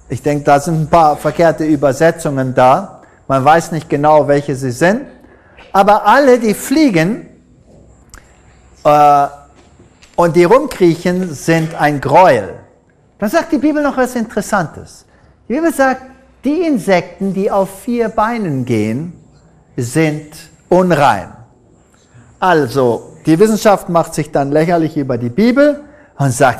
Ich denke, da sind ein paar verkehrte Übersetzungen da. Man weiß nicht genau, welche sie sind. Aber alle, die fliegen und die rumkriechen, sind ein Gräuel. Dann sagt die Bibel noch was Interessantes. Die Bibel sagt, die Insekten, die auf 4 Beinen gehen, sind unrein. Also, die Wissenschaft macht sich dann lächerlich über die Bibel und sagt,